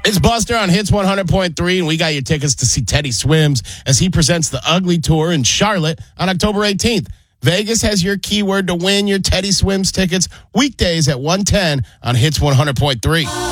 It's Buster on Hits 100.3, and we got your tickets to see Teddy Swims as he presents the Ugly Tour in Charlotte on October 18th. Vegas has your keyword to win your Teddy Swims tickets weekdays at 1:10 on Hits 100.3.